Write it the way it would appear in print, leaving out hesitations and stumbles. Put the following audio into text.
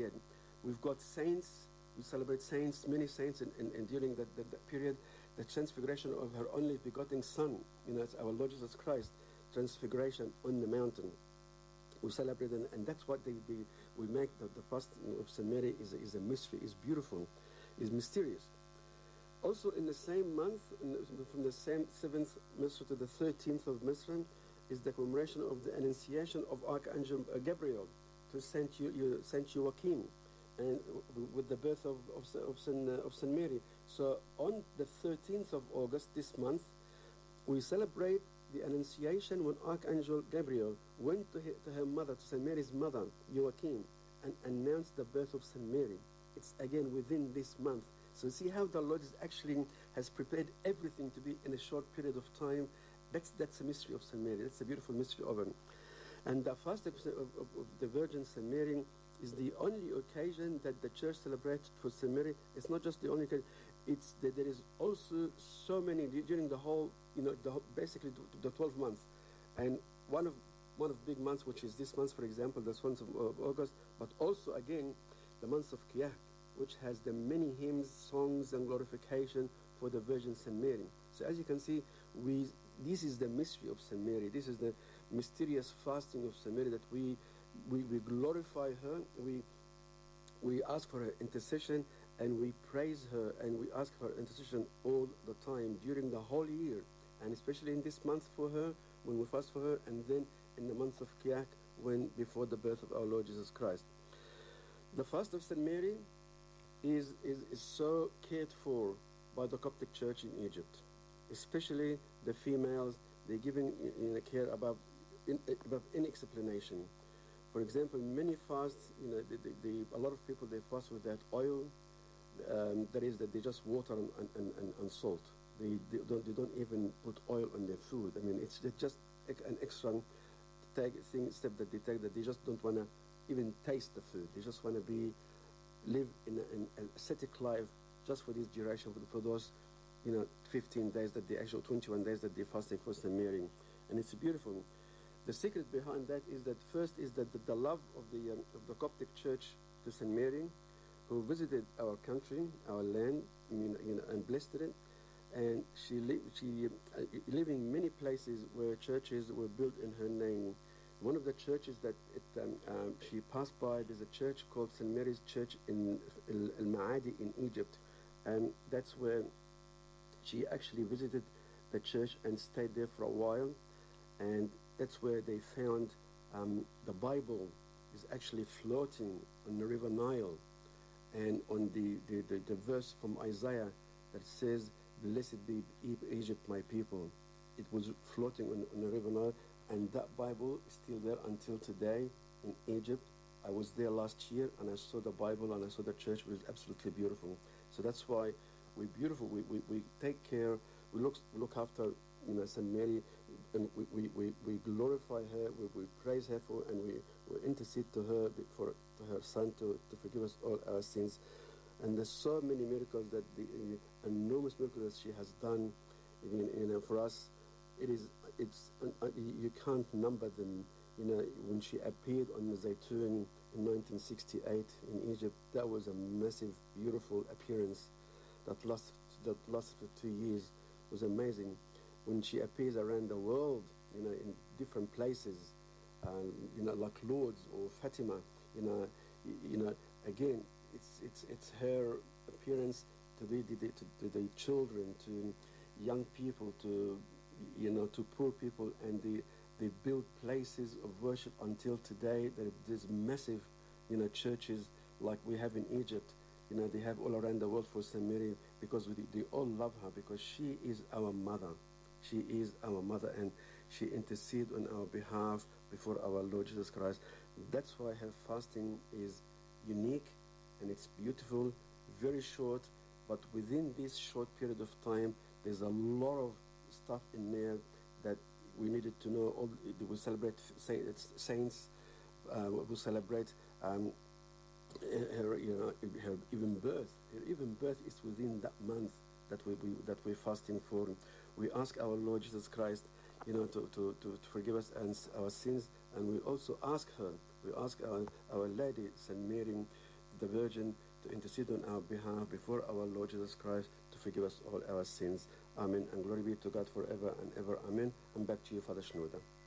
period. We've got saints. We celebrate saints, many saints, and during that period, the transfiguration of her only begotten Son, it's our Lord Jesus Christ, transfiguration on the mountain. We celebrate, and that's what we make the fast of St. Mary is a mystery, is beautiful, is mysterious. Also in the same month, from the same 7th Misra to the 13th of Misra, is the commemoration of the Annunciation of Archangel Gabriel to Saint Joachim, and with the birth of Saint Mary. So on the 13th of August this month, we celebrate the Annunciation when Archangel Gabriel went to her mother, to Saint Mary's mother, Joachim, and announced the birth of Saint Mary. It's again within this month. So see how the Lord has prepared everything to be in a short period of time. That's a mystery of Saint Mary. That's a beautiful mystery of her. And the fast of the Virgin Saint Mary is the only occasion that the Church celebrates for Saint Mary. It's not just the only occasion. It's that there is also so many during the whole, basically the 12 months, and one of big months, which is this month, for example, the month of August, but also again the month of Kiyah, which has the many hymns, songs, and glorification for the Virgin Saint Mary. So as you can see, this is the mystery of Saint Mary. This is the mysterious fasting of Saint Mary, that we glorify her, we ask for her intercession, and we praise her, and we ask for her intercession all the time during the whole year, and especially in this month for her, when we fast for her, and then in the month of Kiyah, when before the birth of our Lord Jesus Christ. The fast of Saint Mary is so cared for by the Coptic Church in Egypt, especially the females. They're given care above any explanation. For example, many fasts, a lot of people, they fast with that oil. That is, that they just water and salt. They don't even put oil on their food. I mean, it's just an extra step that they take, that they just don't want to even taste the food. They just want to live in an ascetic life just for this duration, for those 15 days that they actually 21 days that they're fasting for Saint Mary, and it's beautiful. The secret behind that is that first is that the love of the Coptic Church to Saint Mary, who visited our country, our land, and blessed it, and she lived in many places where churches were built in her name. One of the churches that she passed by, there's a church called St. Mary's Church in Al-Ma'adi in Egypt, and that's where she actually visited the church and stayed there for a while, and that's where they found the Bible is actually floating on the River Nile, and on the verse from Isaiah that says, "Blessed be Egypt, my people." It was floating on the River Nile, and that Bible is still there until today in Egypt. I was there last year, and I saw the Bible, and I saw the church. It was absolutely beautiful. So that's why we're beautiful. We take care. We look after Saint Mary, and we glorify her. We praise her for, and we intercede to her to her Son to forgive us all our sins. And there's so many miracles, that the enormous miracles that she has done. For us, you can't number them. When she appeared on the Zaytun in 1968 in Egypt, that was a massive, beautiful appearance that lasted for 2 years. It was amazing. When she appears around the world, in different places, like Lourdes or Fatima, again, it's her appearance to the children, to young people, to poor people, and they build places of worship until today. There's massive, churches like we have in Egypt. They have all around the world for Saint Mary, because they all love her, because she is our mother. She is our mother, and she intercedes on our behalf before our Lord Jesus Christ. That's why her fasting is unique, and it's beautiful, very short, but within this short period of time, there's a lot of stuff in there that we needed to know. We celebrate saints. We celebrate her even birth. Her even birth is within that month that we're fasting for. We ask our Lord Jesus Christ, to forgive us and our sins, and we also ask her. We ask our Lady Saint Mary the Virgin to intercede on our behalf before our Lord Jesus Christ to forgive us all our sins. Amen. And glory be to God forever and ever. Amen. And back to you, Father Shnoda.